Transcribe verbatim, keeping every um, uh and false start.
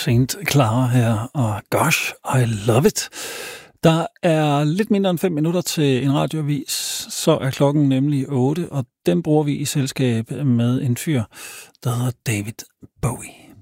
Saint Clara her, og gosh, I love it. Der er lidt mindre end fem minutter til en radioavis, så er klokken nemlig otte, og den bruger vi i selskab med en fyr, der hedder David Bowie.